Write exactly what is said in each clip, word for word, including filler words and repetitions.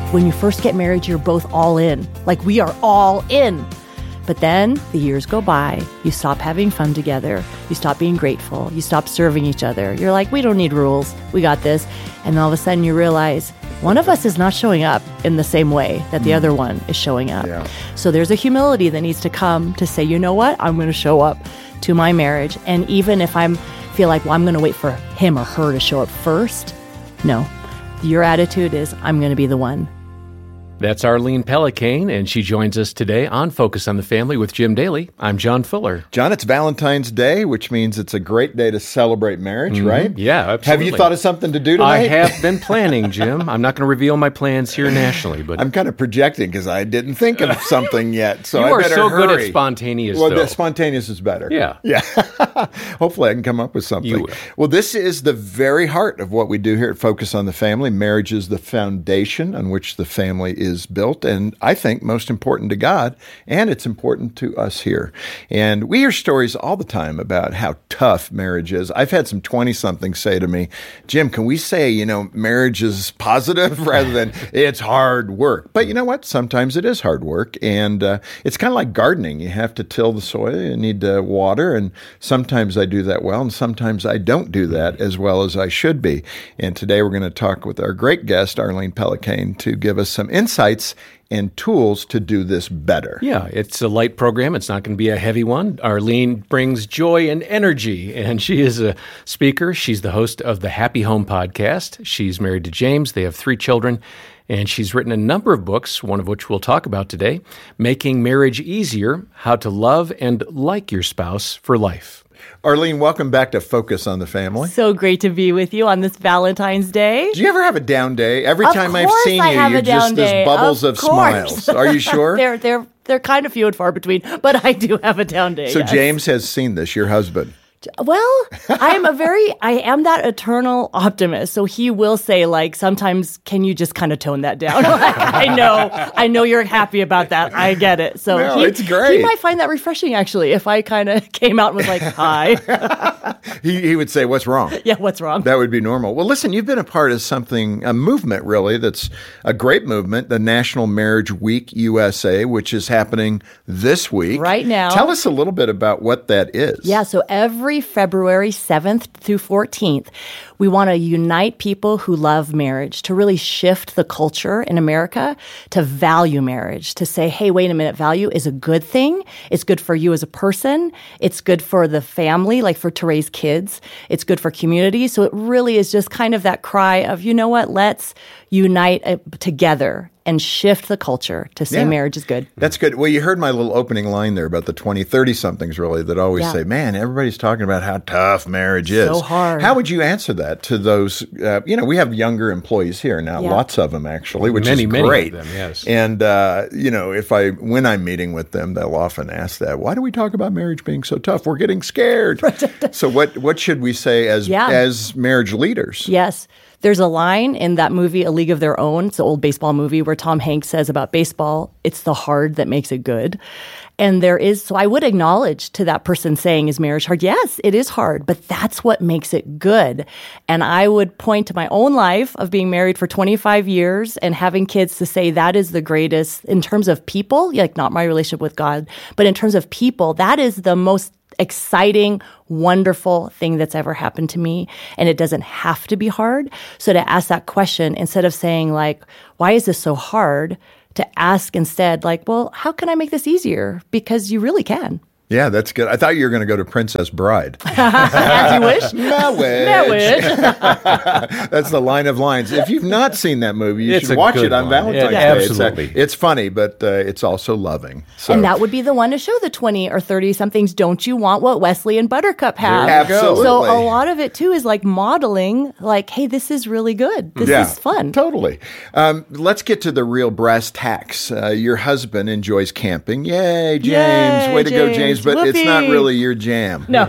when you first get married, you're both all in. Like, we are all in. But then the years go by, you stop having fun together, you stop being grateful, you stop serving each other. You're like, we don't need rules, we got this. And all of a sudden you realize one of us is not showing up in the same way that the mm. other one is showing up. Yeah. So there's a humility that needs to come to say, you know what, I'm going to show up to my marriage. And even if I feel like, well, I'm going to wait for him or her to show up first, no. Your attitude is, I'm going to be the one. That's Arlene Pellicane, and she joins us today on Focus on the Family with Jim Daly. I'm John Fuller. John, it's Valentine's Day, which means it's a great day to celebrate marriage, mm-hmm. right? Yeah, absolutely. Have you thought of something to do tonight? I have been planning, Jim. I'm not going to reveal my plans here nationally, but I'm kind of projecting because I didn't think of something yet. So you I are better so hurry. good at spontaneous. Well, though. the spontaneous is better. Yeah, yeah. Hopefully, I can come up with something. You will. Well, this is the very heart of what we do here at Focus on the Family. Marriage is the foundation on which the family is built, and I think most important to God, and it's important to us here. And we hear stories all the time about how tough marriage is. I've had some twenty-somethings say to me, Jim, can we say, you know, marriage is positive rather than it's hard work? But you know what? Sometimes it is hard work, and uh, it's kind of like gardening. You have to till the soil, you need to water, and sometimes I do that well, and sometimes I don't do that as well as I should be. And today we're going to talk with our great guest, Arlene Pellicane, to give us some insights and tools to do this better. Yeah, it's a light program. It's not going to be a heavy one. Arlene brings joy and energy, and she is a speaker. She's the host of the Happy Home podcast. She's married to James. They have three children, and she's written a number of books, one of which we'll talk about today, Making Marriage Easier, How to Love and Like Your Spouse for Life. Arlene, welcome back to Focus on the Family. So great to be with you on this Valentine's Day. Do you ever have a down day? Every of time I've seen I you, you're just day. as bubbles of, of smiles. Are you sure? they're they're they're kind of few and far between, but I do have a down day. So yes. James has seen this, your husband. Well, I am a very, I am that eternal optimist. So he will say, like, sometimes, can you just kind of tone that down? Like, I know, I know you're happy about that. I get it. So no, he, it's great. He might find that refreshing, actually, if I kind of came out and was like, hi. he, he would say, what's wrong? Yeah, what's wrong? That would be normal. Well, listen, you've been a part of something, a movement, really, that's a great movement, the National Marriage Week U S A, which is happening this week. Right now. Tell us a little bit about what that is. Yeah, so every February seventh through fourteenth, we want to unite people who love marriage, to really shift the culture in America to value marriage, to say, hey, wait a minute, value is a good thing. It's good for you as a person. It's good for the family, like for to raise kids. It's good for community. So it really is just kind of that cry of, you know what, let's unite uh, together and shift the culture to say yeah. marriage is good. That's good. Well, you heard my little opening line there about the twenty, thirty-somethings, really, that always yeah. say, man, everybody's talking about how tough marriage is. So hard. How would you answer that to those, uh, you know, we have younger employees here now, yeah. lots of them, actually, which many, is many great. Of them, yes. And, uh, you know, if I, when I'm meeting with them, they'll often ask that, why do we talk about marriage being so tough? We're getting scared. So what, what should we say as, yeah. as marriage leaders? Yes. There's a line in that movie, A League of Their Own. It's an old baseball movie where Tom Hanks says about baseball, it's the hard that makes it good. And there is, so I would acknowledge to that person saying, is marriage hard? Yes, it is hard, but that's what makes it good. And I would point to my own life of being married for twenty-five years and having kids to say that is the greatest in terms of people, like not my relationship with God, but in terms of people, that is the most exciting, wonderful thing that's ever happened to me. And it doesn't have to be hard. So to ask that question, instead of saying like, why is this so hard? To ask instead like, well, how can I make this easier? Because you really can. Yeah, that's good. I thought you were going to go to Princess Bride. As you wish. Marriage. Marriage. That's the line of lines. If you've not seen that movie, you it's should watch it on one. Valentine's yeah, Day. Absolutely. It's, it's funny, but uh, it's also loving. So. And that would be the one to show the twenty or thirty-somethings, don't you want what Wesley and Buttercup have? Absolutely. So a lot of it, too, is like modeling, like, hey, this is really good. This yeah, is fun. Totally. Um, let's get to the real brass tacks. Uh, your husband enjoys camping. Yay, James. Yay, Way to James. go, James. is, but Whoopee. it's not really your jam. No.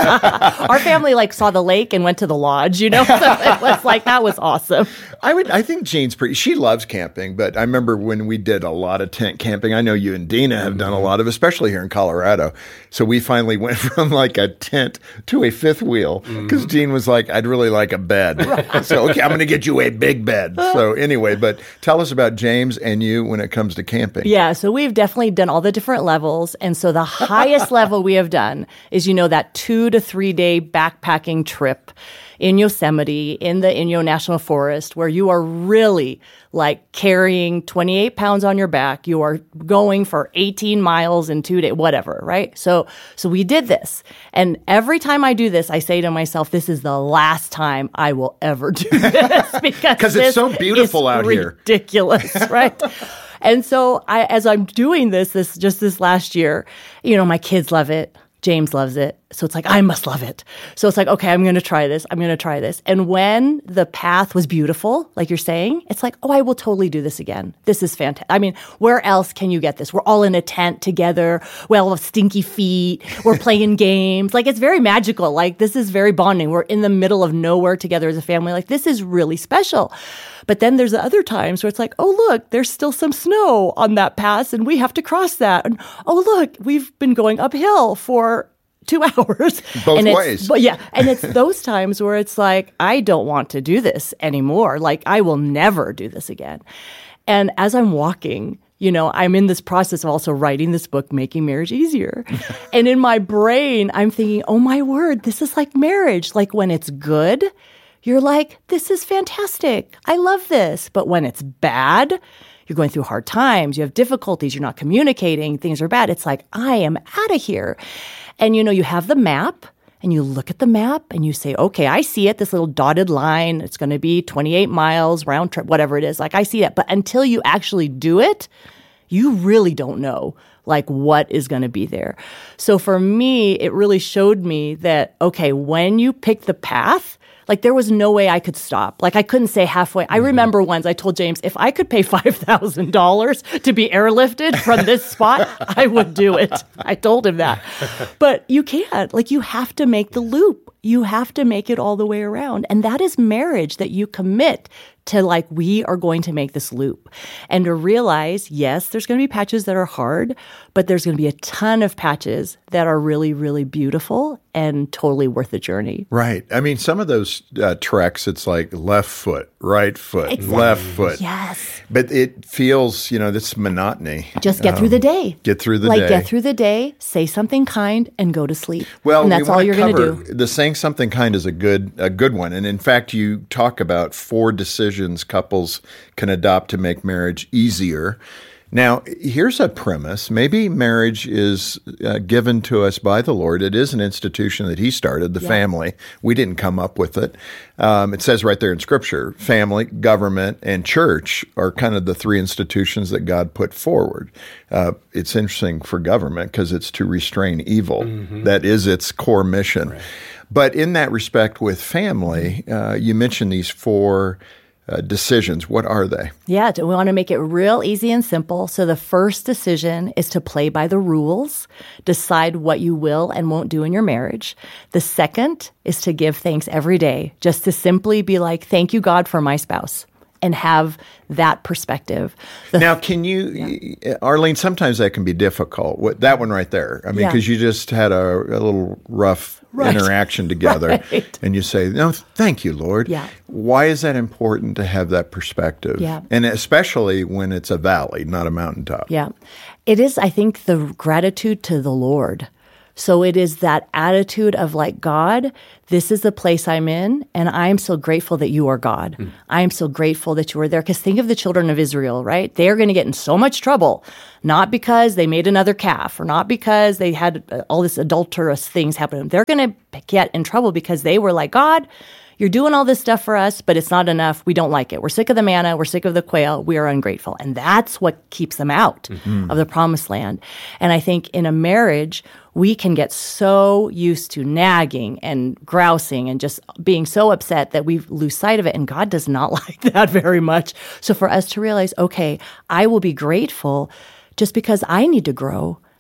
Our family like saw the lake and went to the lodge, you know? So it was like, that was awesome. I would. I think Jean's pretty. She loves camping, but I remember when we did a lot of tent camping. I know you and Dina have done a lot of, especially here in Colorado. So we finally went from like a tent to a fifth wheel because mm-hmm. Jean was like, "I'd really like a bed." Right. So okay, I'm going to get you a big bed. So anyway, but tell us about James and you when it comes to camping. Yeah, so we've definitely done all the different levels, and so the highest level we have done is, you know, that two to three day backpacking trip in Yosemite, in the Inyo National Forest, where you are really like carrying twenty-eight pounds on your back. You are going for eighteen miles in two days, whatever, right? So, so we did this. And every time I do this, I say to myself, this is the last time I will ever do this because it's so beautiful out here. Ridiculous, right? And so I, as I'm doing this, this, just this last year, you know, my kids love it. James loves it. So it's like, I must love it. So it's like, okay, I'm going to try this. I'm going to try this. And when the path was beautiful, like you're saying, it's like, oh, I will totally do this again. This is fantastic. I mean, where else can you get this? We're all in a tent together. We all have stinky feet. We're playing games. Like, it's very magical. Like, this is very bonding. We're in the middle of nowhere together as a family. Like, this is really special. But then there's the other times where it's like, oh, look, there's still some snow on that pass and we have to cross that. And oh, look, we've been going uphill for two hours. Both and ways. But yeah. And it's those times where it's like, I don't want to do this anymore. Like, I will never do this again. And as I'm walking, you know, I'm in this process of also writing this book, Making Marriage Easier. And in my brain, I'm thinking, oh my word, this is like marriage. Like, when it's good, you're like, this is fantastic. I love this. But when it's bad, you're going through hard times, you have difficulties, you're not communicating, things are bad. It's like, I am out of here. And, you know, you have the map and you look at the map and you say, okay, I see it, this little dotted line. It's going to be twenty-eight miles round trip, whatever it is. Like, I see it. But until you actually do it, you really don't know, like, what is going to be there. So for me, it really showed me that, okay, when you pick the path, like, there was no way I could stop. Like, I couldn't say halfway. I remember once I told James, if I could pay five thousand dollars to be airlifted from this spot, I would do it. I told him that. But you can't. Like, you have to make the loop. You have to make it all the way around. And that is marriage, that you commit to, like, we are going to make this loop. And to realize, yes, there's going to be patches that are hard, but there's going to be a ton of patches that are really, really beautiful and totally worth the journey. Right. I mean, some of those uh, treks, it's like left foot, right foot, exactly. left foot. Yes. But it feels, you know, this monotony. Just get um, through the day. Get through the like, day. Like, get through the day, say something kind, and go to sleep. Well, and that's we all you're going to do. The saying something kind is a good a good one. And in fact, you talk about four decisions couples can adopt to make marriage easier. Now, here's a premise. Maybe marriage is uh, given to us by the Lord. It is an institution that He started, the yeah. family. We didn't come up with it. Um, it says right there in Scripture, family, government, and church are kind of the three institutions that God put forward. Uh, it's interesting for government because it's to restrain evil. Mm-hmm. That is its core mission. Right. But in that respect with family, uh, you mentioned these four Uh, decisions. What are they? Yeah, we want to make it real easy and simple. So the first decision is to play by the rules, decide what you will and won't do in your marriage. The second is to give thanks every day, just to simply be like, thank you, God, for my spouse, and have that perspective. The now, can you, yeah. Arlene, sometimes that can be difficult. What, that one right there. I mean, because yeah. you just had a, a little rough right. interaction together. Right. And you say, no, thank you, Lord. Yeah. Why is that important to have that perspective? Yeah. And especially when it's a valley, not a mountaintop. Yeah. It is, I think, the gratitude to the Lord. So it is that attitude of like, God, this is the place I'm in, and I am so grateful that you are God. Mm. I am so grateful that you are there. Because think of the children of Israel, right? They are going to get in so much trouble, not because they made another calf or not because they had all this adulterous things happen. They're going to get in trouble because they were like, God, you're doing all this stuff for us, but it's not enough. We don't like it. We're sick of the manna. We're sick of the quail. We are ungrateful. And that's what keeps them out mm-hmm. of the promised land. And I think in a marriage, we can get so used to nagging and grousing and just being so upset that we lose sight of it. And God does not like that very much. So for us to realize, okay, I will be grateful just because I need to grow,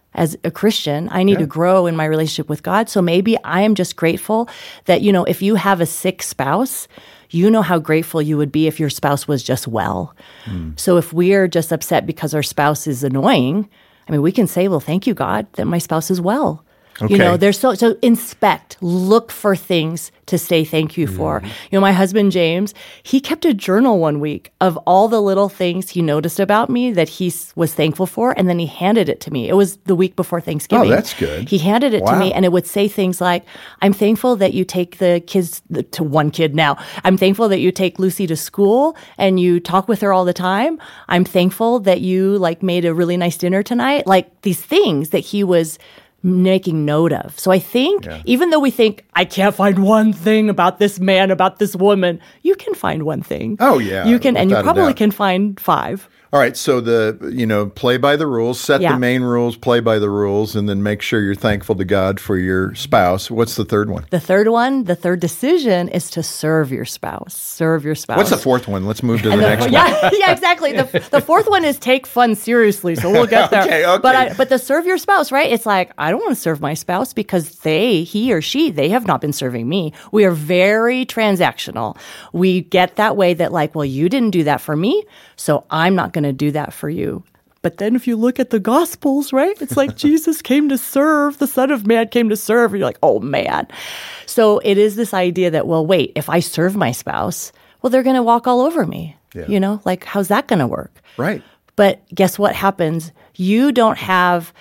as a Christian. I need Yeah. to grow in my relationship with God. So maybe I am just grateful that, you know, if you have a sick spouse, you know how grateful you would be if your spouse was just well. Mm. So if we're just upset because our spouse is annoying, I mean, we can say, well, thank you, God, that my spouse is well. Okay. You know, there's so, so inspect, look for things to say thank you for. Mm. You know, my husband, James, he kept a journal one week of all the little things he noticed about me that he was thankful for, and then he handed it to me. It was the week before Thanksgiving. Oh, that's good. He handed it Wow. to me, and it would say things like, I'm thankful that you take the kids, to one kid now, I'm thankful that you take Lucy to school and you talk with her all the time. I'm thankful that you like made a really nice dinner tonight. Like these things that he was making note of. So I think yeah. even though we think, I can't find one thing about this man, about this woman, you can find one thing. Oh, yeah. You can, and you probably can find five. All right, so the, you know, play by the rules, set yeah. the main rules, play by the rules, and then make sure you're thankful to God for your spouse. What's the third one? The third one, the third decision is to serve your spouse. Serve your spouse. What's the fourth one? Let's move to the, the next one. Yeah, yeah, exactly. The, the fourth one is take fun seriously, so we'll get there. okay, okay. But, I, but the serve your spouse, right? It's like, I don't want to serve my spouse because they, he or she, they have not been serving me. We are very transactional. We get that way that like, well, you didn't do that for me, so I'm not going to do that for you. But then if you look at the Gospels, right, it's like Jesus came to serve, the Son of Man came to serve. And you're like, oh, man. So it is this idea that, well, wait, if I serve my spouse, well, they're going to walk all over me. Yeah. You know, like, how's that going to work? Right. But guess what happens? You don't have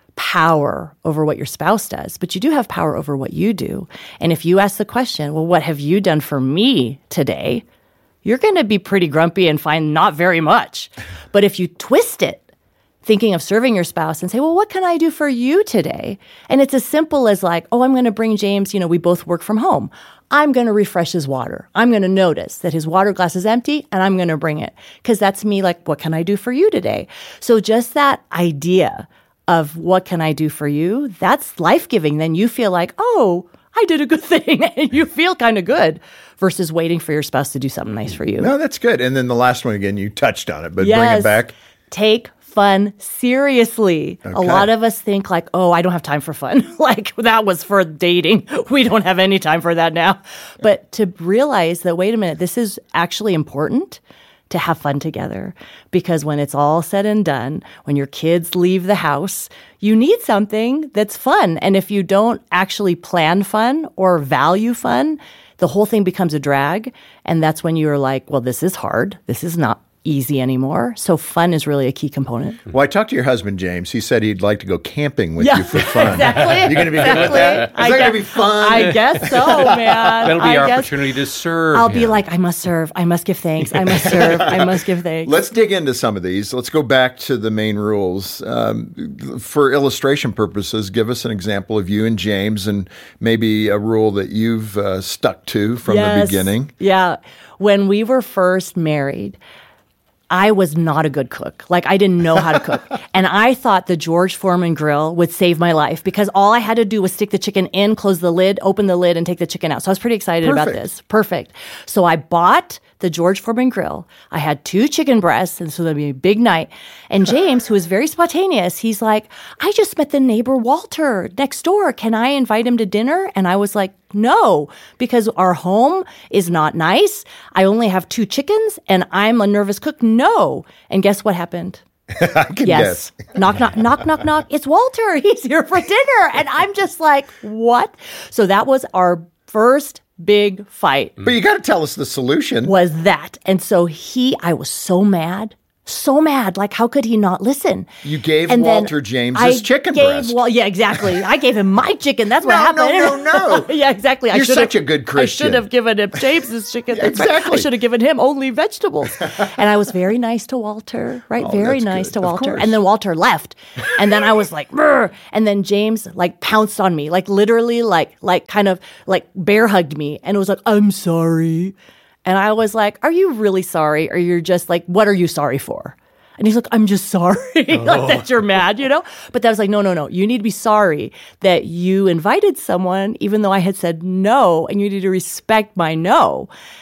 power over what your spouse does, but you do have power over what you do. And if you ask the question, well, what have you done for me today? You're going to be pretty grumpy and find not very much. But if you twist it, thinking of serving your spouse and say, well, what can I do for you today? And it's as simple as like, oh, I'm going to bring James, you know, we both work from home. I'm going to refresh his water. I'm going to notice that his water glass is empty and I'm going to bring it. Because that's me like, what can I do for you today? So just that idea of what can I do for you, that's life-giving. Then you feel like, oh, I did a good thing. And you feel kind of good versus waiting for your spouse to do something nice for you. No, that's good. And then the last one, again, you touched on it, but yes. bring it back. Take fun seriously. Okay. A lot of us think like, oh, I don't have time for fun. Like that was for dating. We don't have any time for that now. But to realize that, wait a minute, this is actually important to have fun together. Because when it's all said and done, when your kids leave the house, you need something that's fun. And if you don't actually plan fun or value fun, the whole thing becomes a drag. And that's when you're like, well, this is hard. This is not easy anymore. So fun is really a key component. Well, I talked to your husband, James. He said he'd like to go camping with yeah, you for fun. Exactly. You're going to be good with that? Is I that guess, going to be fun? I guess so, man. That'll be I our guess opportunity to serve I'll him. be like, I must serve. I must give thanks. I must serve. I must give thanks. Let's dig into some of these. Let's go back to the main rules. Um, for illustration purposes, give us an example of you and James and maybe a rule that you've uh, stuck to from yes. the beginning. Yeah. When we were first married, I was not a good cook. Like, I didn't know how to cook. And I thought the George Foreman grill would save my life because all I had to do was stick the chicken in, close the lid, open the lid, and take the chicken out. So I was pretty excited Perfect. about this. Perfect. So I bought the George Foreman grill. I had two chicken breasts, and so that'd be a big night. And James, who is very spontaneous, he's like, I just met the neighbor Walter next door. Can I invite him to dinner? And I was like, no, because our home is not nice. I only have two chickens, and I'm a nervous cook. No. And guess what happened? I can yes. guess. Knock, knock, knock, knock, knock. It's Walter. He's here for dinner. And I'm just like, what? So that was our first big fight. But you got to tell us the solution. Was that. And so he, I was so mad. So mad. Like, how could he not listen? You gave and Walter James I his chicken gave, breast. Well, yeah, exactly. I gave him my chicken. That's what no, happened. No, no, no. Yeah, exactly. I You're should've- such a good Christian. I should have given him James's chicken. Yeah, exactly. I should have given him only vegetables. And I was very nice to Walter, right? Oh, very that's nice good. to Of Walter. course. And then Walter left. And then I was like, brr. And then James like pounced on me, like literally like, like kind of like bear hugged me. And it was like, I'm sorry. And I was like, are you really sorry? Or you're just like, what are you sorry for? And he's like, I'm just sorry like that you're mad, you know? But that was like, no, no, no. You need to be sorry that you invited someone, even though I had said no, and you need to respect my no.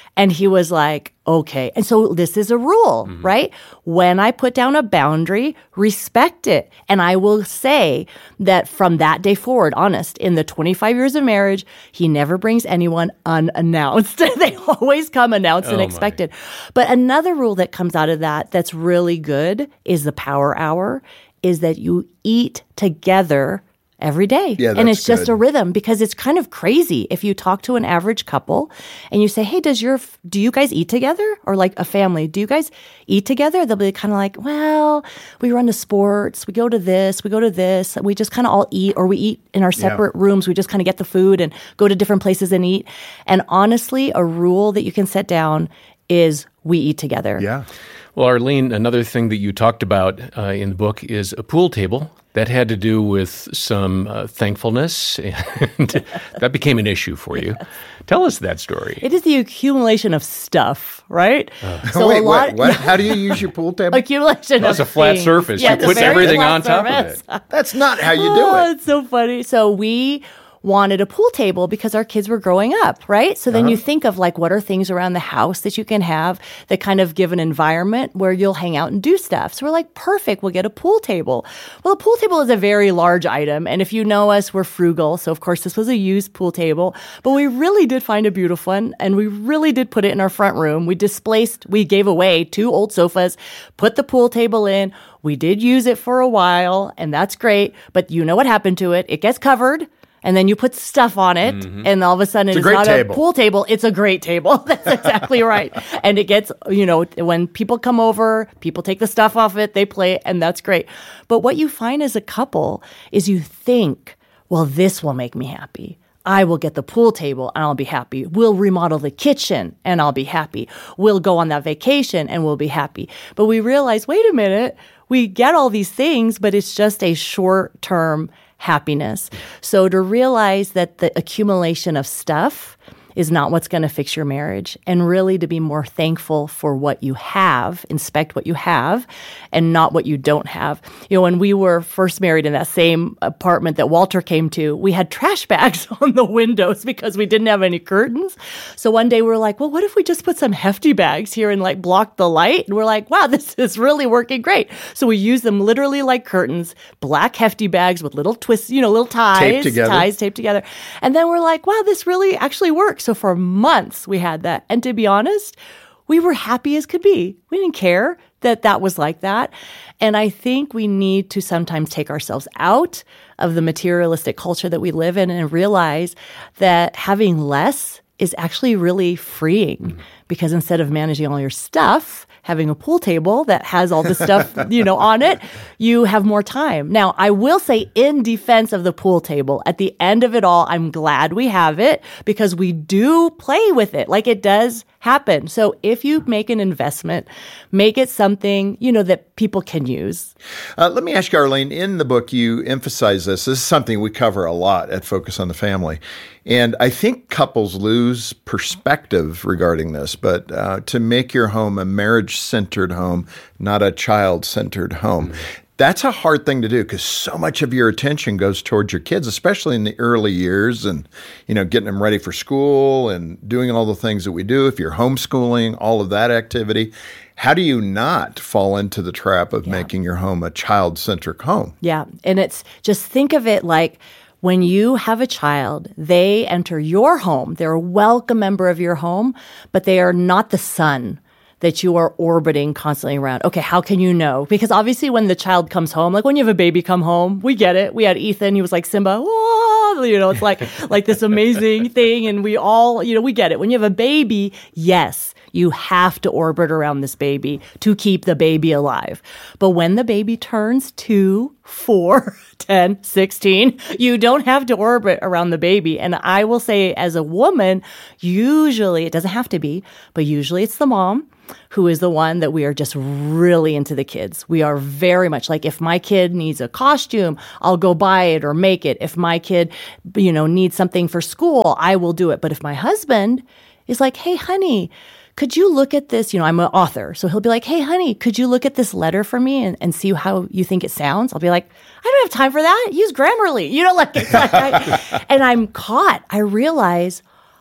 And he was like, okay. And so this is a rule, mm-hmm. right? When I put down a boundary, respect it. And I will say that from that day forward, honest, in the twenty-five years of marriage, he never brings anyone unannounced. They always come announced oh and expected. My. But another rule that comes out of that that's really good is the power hour, is that you eat together every day. Yeah, and it's good. just a rhythm, because it's kind of crazy if you talk to an average couple and you say, hey, does your, do you guys eat together? Or like a family, do you guys eat together? They'll be kind of like, well, we run to sports, we go to this, we go to this, we just kind of all eat, or we eat in our separate yeah. rooms. We just kind of get the food and go to different places and eat. And honestly, a rule that you can set down is we eat together. Yeah. Well, Arlene, another thing that you talked about uh, in the book is a pool table. That had to do with some uh, thankfulness, and that became an issue for you. Yes. Tell us that story. It is the accumulation of stuff, right? Uh, so wait, a lot, what, what? How do you use your pool table? Accumulation That's of a flat things. surface. Yeah, you put everything on top surface. of it. That's not how you do oh, it. It's so funny. So we wanted a pool table because our kids were growing up, right? So then uh-huh. you think of like, what are things around the house that you can have that kind of give an environment where you'll hang out and do stuff. So we're like, perfect, we'll get a pool table. Well, a pool table is a very large item. And if you know us, we're frugal. So of course, this was a used pool table, but we really did find a beautiful one. And we really did put it in our front room. We displaced, we gave away two old sofas, put the pool table in. We did use it for a while, and that's great. But you know what happened to it? It gets covered. And then you put stuff on it, mm-hmm. and all of a sudden it's, it's a not table. a pool table. It's a great table. That's exactly right. And it gets, you know, when people come over, people take the stuff off it, they play it, and that's great. But what you find as a couple is you think, well, this will make me happy. I will get the pool table and I'll be happy. We'll remodel the kitchen and I'll be happy. We'll go on that vacation and we'll be happy. But we realize, wait a minute, we get all these things, but it's just a short-term happiness. So to realize that the accumulation of stuff is not what's going to fix your marriage, and really to be more thankful for what you have, inspect what you have, and not what you don't have. You know, when we were first married in that same apartment that Walter came to, we had trash bags on the windows because we didn't have any curtains. So one day we were like, well, what if we just put some hefty bags here and like block the light? And we're like, wow, this is really working great. So we use them literally like curtains, black hefty bags with little twists, you know, little ties, taped together. ties taped together. And then we're like, wow, this really actually works. So for months we had that. And to be honest, we were happy as could be. We didn't care that that was like that. And I think we need to sometimes take ourselves out of the materialistic culture that we live in and realize that having less is actually really freeing, mm-hmm. because instead of managing all your stuff, having a pool table that has all the stuff, you know, on it, you have more time. Now, I will say in defense of the pool table, at the end of it all, I'm glad we have it because we do play with it. Like it does happen. So if you make an investment, make it something, you know, that people can use. Uh, let me ask you, Arlene, in the book, you emphasize this. This is something we cover a lot at Focus on the Family. And I think couples lose perspective regarding this, but uh, to make your home a marriage-centered home, not a child-centered home. Mm-hmm. That's a hard thing to do because so much of your attention goes towards your kids, especially in the early years and, you know, getting them ready for school and doing all the things that we do. If you're homeschooling, all of that activity. How do you not fall into the trap of yeah. making your home a child-centric home? Yeah. And it's just think of it like when you have a child, they enter your home. They're a welcome member of your home, but they are not the sun that you are orbiting constantly around. Okay, how can you know? Because obviously when the child comes home, like when you have a baby come home, we get it. We had Ethan, he was like Simba, whoa, you know, it's like like this amazing thing. And we all, you know, we get it. When you have a baby, yes, you have to orbit around this baby to keep the baby alive. But when the baby turns two, four, ten, sixteen, you don't have to orbit around the baby. And I will say as a woman, usually, it doesn't have to be, but usually it's the mom who is the one that we are just really into the kids. We are very much like, if my kid needs a costume, I'll go buy it or make it. If my kid, you know, needs something for school, I will do it. But if my husband is like, hey, honey, could you look at this? You know, I'm an author. So he'll be like, hey, honey, could you look at this letter for me and, and see how you think it sounds? I'll be like, I don't have time for that. Use Grammarly. You know, like, it's like I, and I'm caught. I realize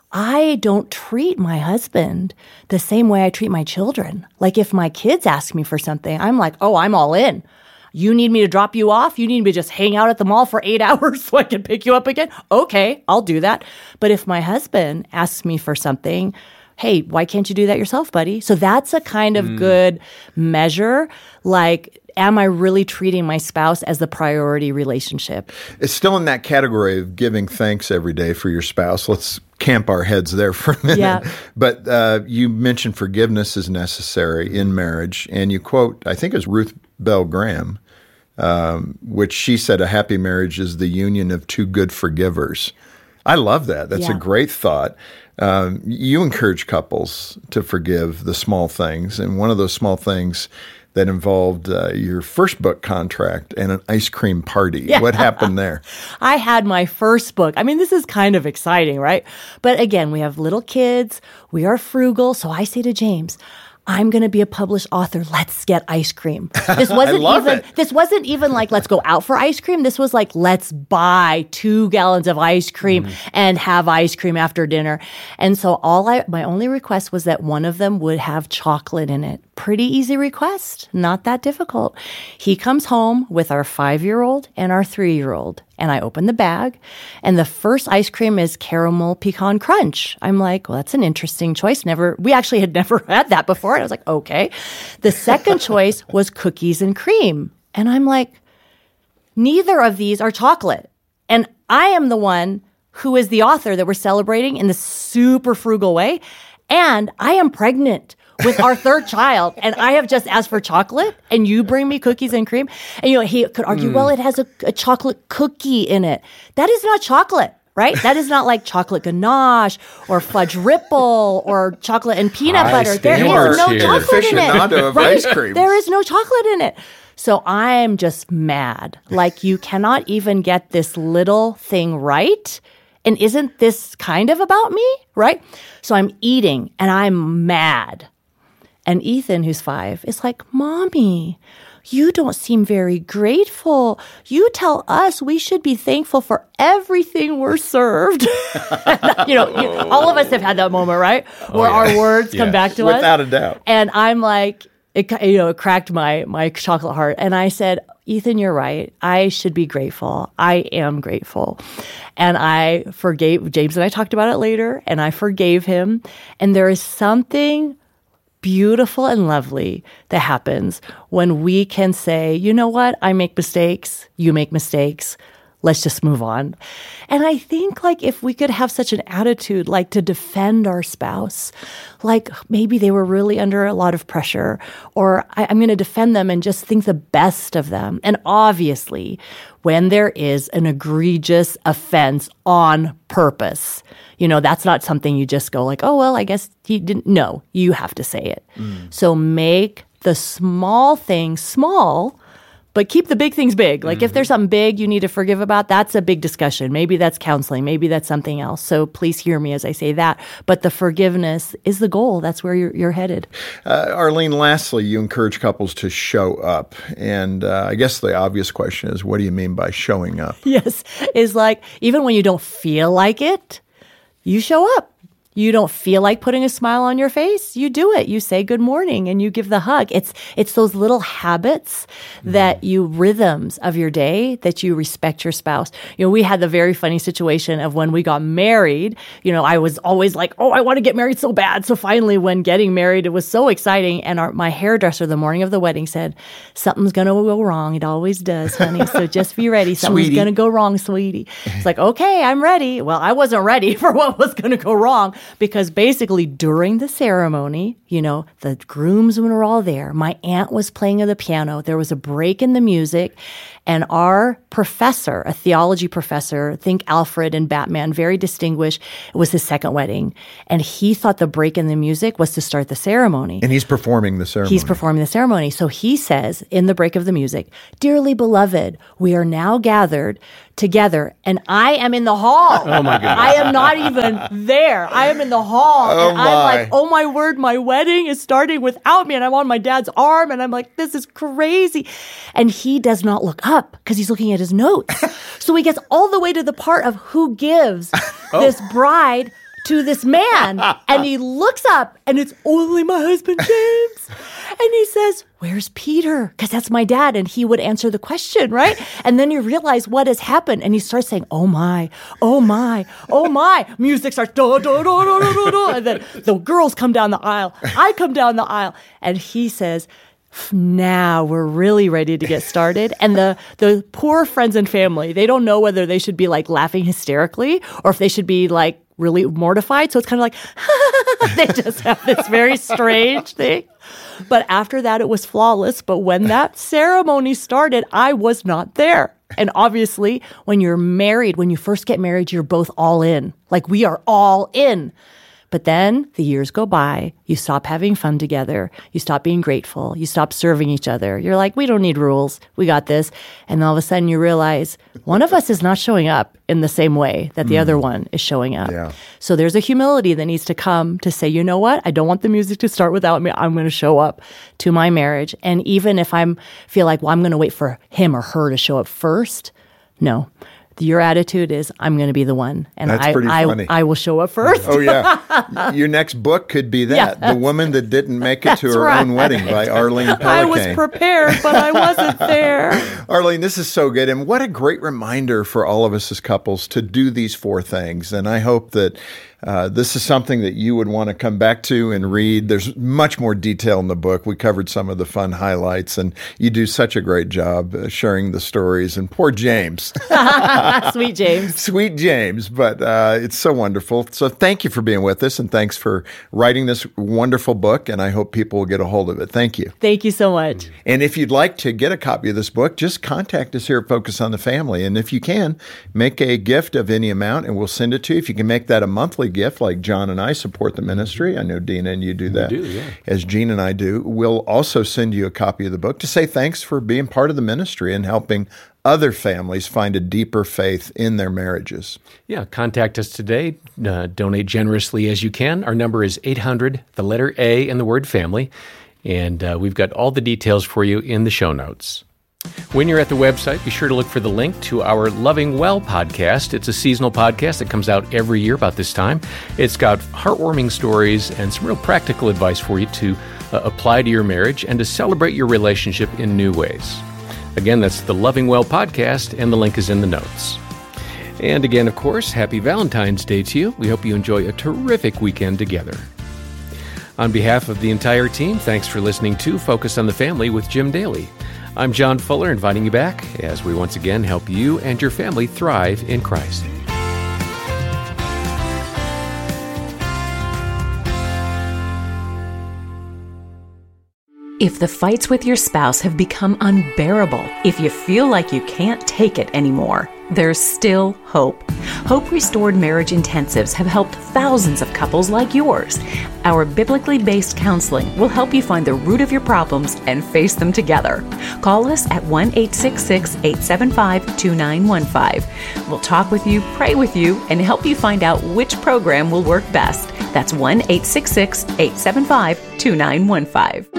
I don't treat my husband the same way I treat my children. Like if my kids ask me for something, I'm like, oh, I'm all in. You need me to drop you off? You need me to just hang out at the mall for eight hours so I can pick you up again? Okay, I'll do that. But if my husband asks me for something, hey, why can't you do that yourself, buddy? So that's a kind of mm. good measure. Like, am I really treating my spouse as the priority relationship? It's still in that category of giving thanks every day for your spouse. Let's camp our heads there for a minute. Yeah. But uh, you mentioned forgiveness is necessary in marriage. And you quote, I think it was Ruth Bell Graham, um, which she said, a happy marriage is the union of two good forgivers. I love that. That's yeah. a great thought. Um, you encourage couples to forgive the small things. And one of those small things that involved uh, your first book contract and an ice cream party. Yeah. What happened there? I had my first book. I mean, this is kind of exciting, right? But again, we have little kids. We are frugal. So I say to James, I'm going to be a published author. Let's get ice cream. This wasn't even it. This wasn't even like let's go out for ice cream. This was like let's buy two gallons of ice cream mm. and have ice cream after dinner. And so all I my only request was that one of them would have chocolate in it. Pretty easy request, not that difficult. He comes home with our five-year-old and our three-year-old. And I open the bag, and the first ice cream is caramel pecan crunch. I'm like, well, that's an interesting choice. Never, we actually had never had that before. And I was like, okay. The second choice was cookies and cream. And I'm like, neither of these are chocolate. And I am the one who is the author that we're celebrating in this super frugal way. And I am pregnant with our third child, and I have just asked for chocolate, and you bring me cookies and cream. And, you know, he could argue, mm. well, it has a, a chocolate cookie in it. That is not chocolate, right? That is not like chocolate ganache or fudge ripple or chocolate and peanut High butter. There is no here. chocolate in it. Of right? ice cream. There is no chocolate in it. So I'm just mad. Like, you cannot even get this little thing right. And isn't this kind of about me, right? So I'm eating, and I'm mad. And Ethan, who's five, is like, Mommy, you don't seem very grateful. You tell us we should be thankful for everything we're served. you know, you, all of us have had that moment, right? Oh, Where yeah. our words yeah. come back to Without us. Without a doubt. And I'm like, it, you know, it cracked my, my chocolate heart. And I said, Ethan, you're right. I should be grateful. I am grateful. And I forgave, James and I talked about it later, and I forgave him. And there is something beautiful and lovely that happens when we can say, you know what, I make mistakes, you make mistakes, let's just move on. And I think like if we could have such an attitude, like to defend our spouse, like maybe they were really under a lot of pressure, or I, I'm going to defend them and just think the best of them. And obviously, when there is an egregious offense on purpose, you know, that's not something you just go like, oh, well, I guess he didn't. No, you have to say it. Mm. So make the small things small, but keep the big things big. Like mm-hmm. if there's something big you need to forgive about, that's a big discussion. Maybe that's counseling. Maybe that's something else. So please hear me as I say that. But the forgiveness is the goal. That's where you're, you're headed. Uh, Arlene, lastly, you encourage couples to show up. And uh, I guess the obvious question is, what do you mean by showing up? Yes. Is like, even when you don't feel like it, you show up. You don't feel like putting a smile on your face, you do it. You say good morning and you give the hug. It's it's those little habits that you, rhythms of your day that you respect your spouse. You know, we had the very funny situation of when we got married. You know, I was always like, oh, I want to get married so bad. So finally, when getting married, it was so exciting. And our, my hairdresser the morning of the wedding said, something's going to go wrong. It always does, honey. So just be ready. Something's going to go wrong, sweetie. It's like, okay, I'm ready. Well, I wasn't ready for what was going to go wrong. Because basically during the ceremony, you know, the groomsmen were all there. My aunt was playing the piano. There was a break in the music. And our professor, a theology professor, think Alfred and Batman, very distinguished, it was his second wedding. And he thought the break in the music was to start the ceremony. And he's performing the ceremony. He's performing the ceremony. So he says in the break of the music, dearly beloved, we are now gathered together, and I am in the hall. Oh, my goodness. I am not even there. I am in the hall. Oh, and my. I'm like, oh, my word, my wedding is starting without me, and I'm on my dad's arm, and I'm like, this is crazy. And he does not look up because he's looking at his notes. So he gets all the way to the part of who gives oh. this bride to this man, and he looks up, and it's only my husband, James. And he says, where's Peter? Because that's my dad. And he would answer the question, right? And then you realize what has happened. And he starts saying, oh my, oh my, oh my. Music starts, da, da, da, da, da, da. And then the girls come down the aisle. I come down the aisle. And he says, now we're really ready to get started. And the, the poor friends and family, they don't know whether they should be like laughing hysterically or if they should be like really mortified. So it's kind of like, they just have this very strange thing. But after that, it was flawless. But when that ceremony started, I was not there. And obviously, when you're married, when you first get married, you're both all in. Like, we are all in. But then the years go by, you stop having fun together, you stop being grateful, you stop serving each other. You're like, we don't need rules, we got this. And all of a sudden you realize one of us is not showing up in the same way that the mm. other one is showing up. Yeah. So there's a humility that needs to come to say, you know what, I don't want the music to start without me. I'm going to show up to my marriage. And even if I'm feel like, well, I'm going to wait for him or her to show up first, no. Your attitude is, I'm going to be the one, and That's I, pretty I, funny. I will show up first. Oh, yeah. Your next book could be that. Yeah. The Woman That Didn't Make It to That's Her right. Own Wedding by Arlene Pellicane. I was prepared, but I wasn't there. Arlene, this is so good. And what a great reminder for all of us as couples to do these four things. And I hope that uh, this is something that you would want to come back to and read. There's much more detail in the book. We covered some of the fun highlights, and you do such a great job uh, sharing the stories. And poor James. Sweet James. Sweet James, but uh, it's so wonderful. So thank you for being with us, and thanks for writing this wonderful book, and I hope people will get a hold of it. Thank you. Thank you so much. And if you'd like to get a copy of this book, just contact us here at Focus on the Family. And if you can, make a gift of any amount, and we'll send it to you. If you can make that a monthly gift, like John and I support the ministry. I know Dina and you do that, do, yeah. as Gene and I do. We'll also send you a copy of the book to say thanks for being part of the ministry and helping other families find a deeper faith in their marriages. Yeah, contact us today. Uh, donate generously as you can. Our number is eight hundred, the letter A, and the word family. And uh, we've got all the details for you in the show notes. When you're at the website, be sure to look for the link to our Loving Well podcast. It's a seasonal podcast that comes out every year about this time. It's got heartwarming stories and some real practical advice for you to uh, apply to your marriage and to celebrate your relationship in new ways. Again, that's the Loving Well podcast, and the link is in the notes. And again, of course, happy Valentine's Day to you. We hope you enjoy a terrific weekend together. On behalf of the entire team, thanks for listening to Focus on the Family with Jim Daly. I'm John Fuller, inviting you back as we once again help you and your family thrive in Christ. If the fights with your spouse have become unbearable, if you feel like you can't take it anymore, there's still hope. Hope Restored Marriage Intensives have helped thousands of couples like yours. Our biblically based counseling will help you find the root of your problems and face them together. Call us at one eight six six, eight seven five, two nine one five. We'll talk with you, pray with you, and help you find out which program will work best. That's one eight six six, eight seven five, two nine one five.